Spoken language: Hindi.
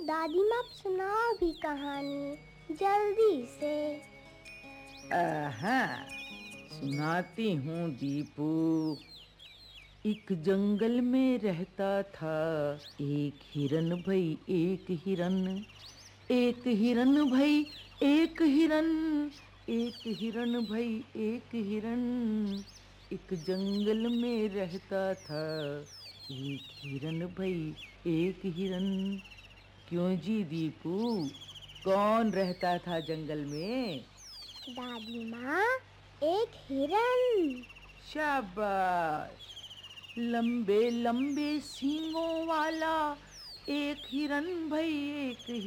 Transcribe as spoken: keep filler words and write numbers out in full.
दादी माँ सुनाओ भी कहानी जल्दी से। हाँ, सुनाती हूँ दीपू। एक जंगल में रहता था एक हिरन भई एक हिरन। एक हिरन भई एक हिरन। एक हिरन भई एक हिरन। एक जंगल में रहता था एक हिरन भई एक हिरन। क्यों जी दीपू, कौन रहता था जंगल में? दादी माँ, एक हिरन। शाबाश। लंबे लंबे सींगों वाला एक हिरन भई एक